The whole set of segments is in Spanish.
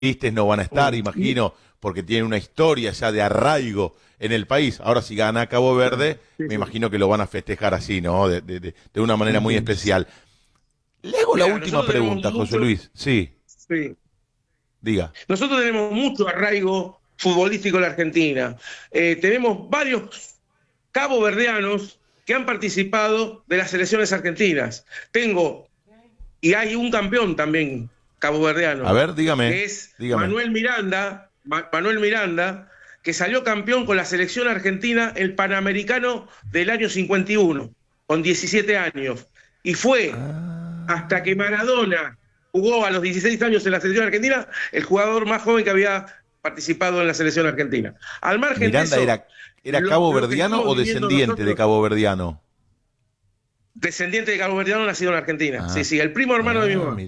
no van a estar, imagino, porque tienen una historia ya de arraigo en el país. Ahora, si gana Cabo Verde, me imagino que lo van a festejar así, ¿no? De una manera muy especial. Le hago la última pregunta, José Luis. Sí. Sí. Diga. Nosotros tenemos mucho arraigo futbolístico en la Argentina. Tenemos varios caboverdianos que han participado de las selecciones argentinas. Y hay un campeón también caboverdiano. A ver, dígame. Que es Manuel Miranda, que salió campeón con la selección argentina, el Panamericano del año 51, con 17 años. Y fue hasta que Maradona jugó a los 16 años en la selección argentina, el jugador más joven que había participado en la selección argentina. Al margen Miranda de eso, ¿era caboverdiano o descendiente de caboverdiano? Descendiente de caboverdiano, nacido en Argentina. Sí, el primo hermano de mi mamá.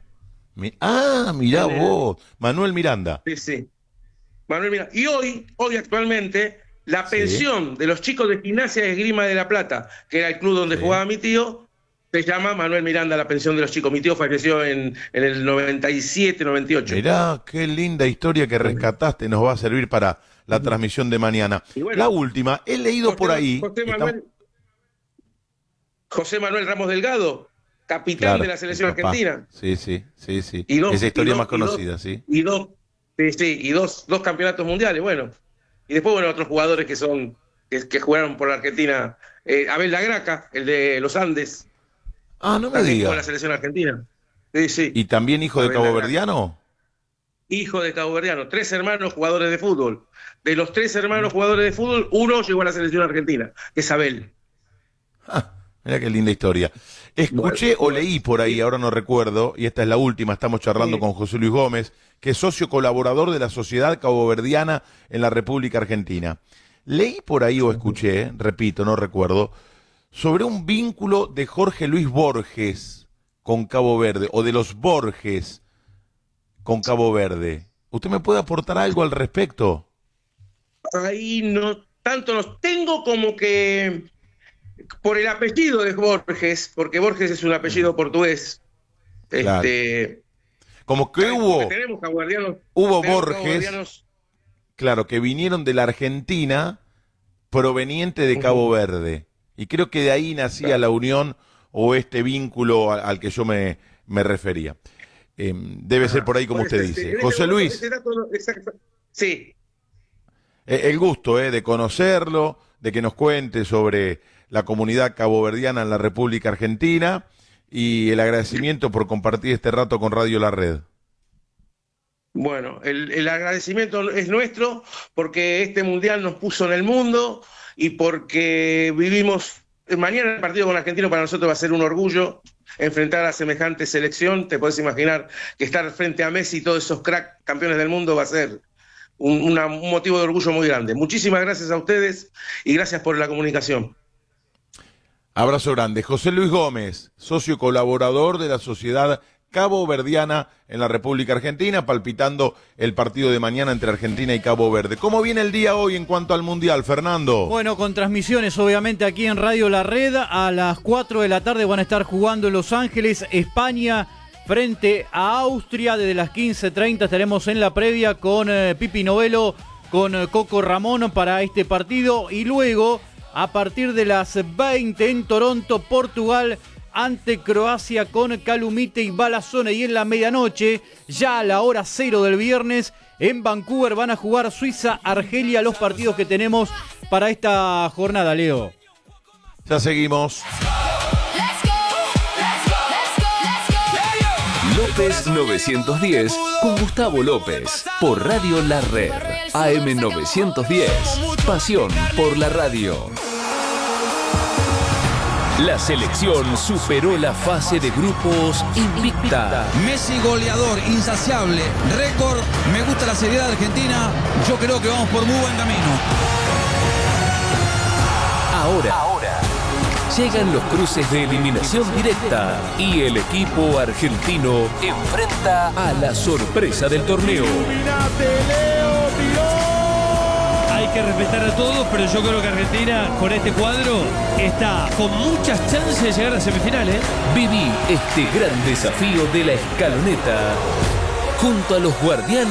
Mirá vos, Manuel Miranda. Sí. Manuel Miranda. Y hoy actualmente, la pensión de los chicos de Gimnasia de Esgrima de La Plata, que era el club donde jugaba mi tío, se llama Manuel Miranda, la pensión de los chicos. Mi tío falleció en el 97, 98. Mirá, qué linda historia que rescataste, nos va a servir para la transmisión de mañana. Bueno, la última, he leído por ahí... José Manuel Ramos Delgado, capitán de la selección argentina. Sí. Esa historia más conocida, sí. Y dos campeonatos mundiales, bueno. Y después, otros jugadores que jugaron por la Argentina. Abel Lagraca, el de los Andes. No me digas. Con la selección argentina. Sí. ¿Y también hijo de caboverdiano? Hijo de caboverdiano. 3 hermanos jugadores de fútbol. De los 3 hermanos jugadores de fútbol, uno llegó a la selección argentina, que es Abel. Mirá qué linda historia. Escuché o leí por ahí, ahora no recuerdo, y esta es la última, estamos charlando con José Luis Gómez, que es socio colaborador de la Sociedad Caboverdiana en la República Argentina. Leí por ahí o escuché, repito, no recuerdo, sobre un vínculo de Jorge Luis Borges con Cabo Verde, o de los Borges con Cabo Verde. ¿Usted me puede aportar algo al respecto? Ahí no tanto los tengo como que por el apellido de Borges, porque Borges es un apellido portugués. Claro. Como que hubo Borges, claro, que vinieron de la Argentina proveniente de Cabo Verde. Y creo que de ahí nacía la unión o este vínculo al que yo me refería. Debe ser por ahí como usted dice. José Luis. Sí. El gusto de conocerlo, de que nos cuente sobre la comunidad caboverdiana en la República Argentina y el agradecimiento por compartir este rato con Radio La Red. Bueno, el agradecimiento es nuestro porque este mundial nos puso en el mundo y porque vivimos... Mañana el partido con Argentino para nosotros va a ser un orgullo enfrentar a semejante selección. Te podés imaginar que estar frente a Messi y todos esos cracks campeones del mundo va a ser un motivo de orgullo muy grande. Muchísimas gracias a ustedes y gracias por la comunicación. Abrazo grande. José Luis Gómez, socio colaborador de la Sociedad Caboverdiana en la República Argentina, palpitando el partido de mañana entre Argentina y Cabo Verde. ¿Cómo viene el día hoy en cuanto al Mundial, Fernando? Bueno, con transmisiones obviamente aquí en Radio La Red. A las 4 de la tarde van a estar jugando en Los Ángeles, España, frente a Austria. Desde las 15:30 estaremos en la previa con Pipi Novello, con Coco Ramón para este partido. Y luego, a partir de las 20 en Toronto, Portugal, ante Croacia con Calumite y Balazone. Y en la medianoche, ya a la hora 0 del viernes, en Vancouver van a jugar Suiza, Argelia, los partidos que tenemos para esta jornada, Leo. Ya seguimos. López 910 con Gustavo López por Radio La Red. AM 910. Pasión por la radio. La selección superó la fase de grupos invicta. Messi goleador, insaciable, récord. Me gusta la seriedad de Argentina. Yo creo que vamos por muy buen camino. Ahora llegan los cruces de eliminación directa y el equipo argentino enfrenta a la sorpresa del torneo. Hay que respetar a todos, pero yo creo que Argentina, con este cuadro, está con muchas chances de llegar a semifinales. Viví este gran desafío de la escaloneta junto a los guardianes